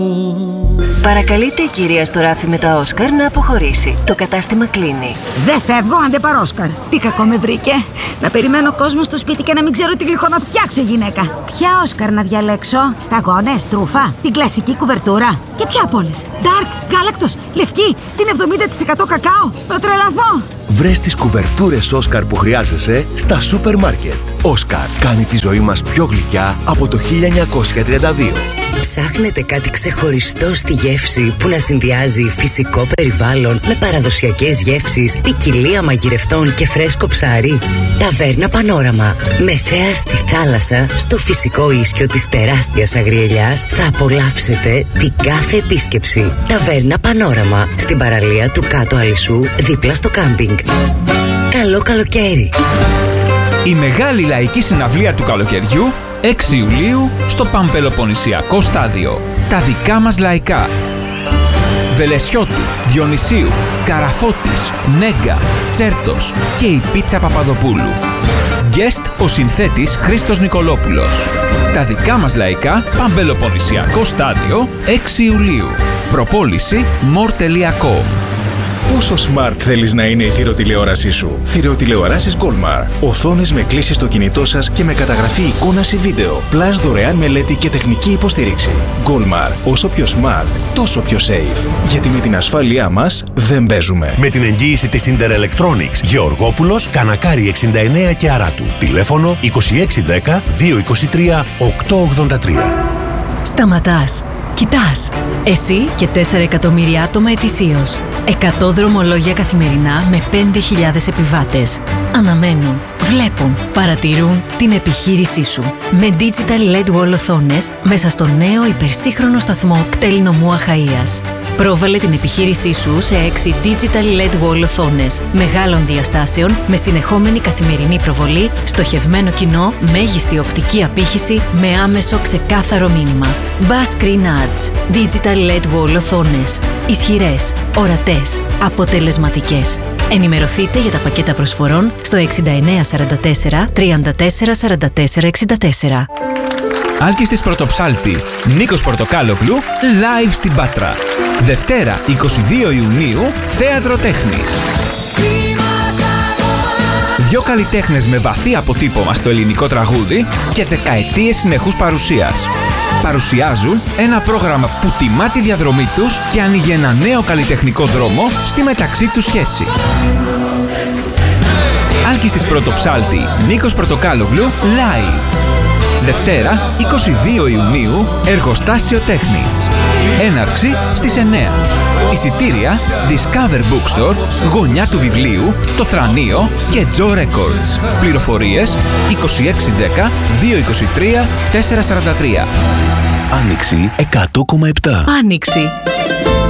Παρακαλείται η κυρία στο ράφι με τα Όσκαρ να αποχωρήσει. Το κατάστημα κλείνει. Δεν φεύγω αν δεν πάρω Όσκαρ. Τι κακό με βρήκε. Να περιμένω κόσμο στο σπίτι και να μην ξέρω τι γλυκό να φτιάξω, γυναίκα. Ποια Όσκαρ να διαλέξω? Σταγόνες, τρούφα, την κλασική κουβερτούρα? Και ποια από όλες? Dark, γάλακτος, λευκή, την 70% κακάο? Θα τρελαθώ. Βρες τις κουβερτούρες Όσκαρ που χρειάζεσαι στα σούπερ μάρκετ. Όσκαρ κάνει τη ζωή μας πιο γλυκιά από το 1932. Ψάχνετε κάτι ξεχωριστό στη γεύση που να συνδυάζει φυσικό περιβάλλον με παραδοσιακές γεύσεις, ποικιλία μαγειρευτών και φρέσκο ψάρι? Ταβέρνα Πανόραμα. Με θέα στη θάλασσα, στο φυσικό ίσιο της τεράστιας Αγριελιάς, θα απολαύσετε την κάθε επίσκεψη. Ταβέρνα Πανόραμα, στην παραλία του Κάτω Αλυσού, δίπλα στο κάμπινγκ. Καλό καλοκαίρι! Η μεγάλη λαϊκή συναυλία του καλοκαιριού 6 Ιουλίου στο Παμπελοποννησιακό Στάδιο. Τα δικά μας λαϊκά. Βελεσιώτου, Διονυσίου, Καραφώτης, Νέγκα, Τσέρτος και η Πίτσα Παπαδοπούλου. Guest ο συνθέτης Χρήστος Νικολόπουλος. Τα δικά μας λαϊκά, Παμπελοποννησιακό Στάδιο, 6 Ιουλίου. Προπόληση more.com. Πόσο smart θέλεις να είναι η θηροτηλεόρασή σου? Θηροτηλεοράσεις Goldmar. Οθόνες με κλίση στο κινητό σας και με καταγραφή εικόνας ή βίντεο. Πλάς δωρεάν μελέτη και τεχνική υποστήριξη. Goldmar. Όσο πιο smart, τόσο πιο safe. Γιατί με την ασφάλειά μας δεν παίζουμε. Με την εγγύηση της Inter Electronics. Γεωργόπουλος, Κανακάρι 69 και Αράτου. Τηλέφωνο 2610 223 883. Σταματάς. Κοιτάς. Εσύ και 4 εκατομμύρια άτομα ετησίως. 100 δρομολόγια καθημερινά με 5.000 επιβάτες. Αναμένουν, βλέπουν, παρατηρούν την επιχείρησή σου. Με Digital LED Wall οθόνες μέσα στο νέο υπερσύγχρονο σταθμό κτέλ νομού Αχαΐας. Πρόβαλε την επιχείρησή σου σε 6 Digital LED Wall οθόνες μεγάλων διαστάσεων με συνεχόμενη καθημερινή προβολή, στοχευμένο κοινό, μέγιστη οπτική απήχηση με άμεσο ξεκάθαρο μήνυμα. Bass Screen Ads. Digital LED Wall οθόνες. Ισχυρές, ορατές, αποτελεσματικές. Ενημερωθείτε για τα πακέτα προσφορών στο 6944 34 44 64. Άλκης της Πρωτοψάλτη, Νίκος Πορτοκάλογλου, live στην Πάτρα. Δευτέρα 22 Ιουνίου, Θέατρο Τέχνης. Δυο καλλιτέχνες με βαθύ αποτύπωμα στο ελληνικό τραγούδι και δεκαετίες συνεχούς παρουσίας. Παρουσιάζουν ένα πρόγραμμα που τιμά τη διαδρομή τους και ανοίγει ένα νέο καλλιτεχνικό δρόμο στη μεταξύ τους σχέση. Άλκης της Πρωτοψάλτη, Νίκος Πορτοκάλογλου, live. Δευτέρα 22 Ιουνίου, Εργοστάσιο Τέχνης. Έναρξη στις 9. Εισιτήρια Discover Bookstore, Γωνιά του Βιβλίου, Το Θρανείο και Joe Records. Πληροφορίες 2610 223 443. Άνοιξη 100,7. Άνοιξη.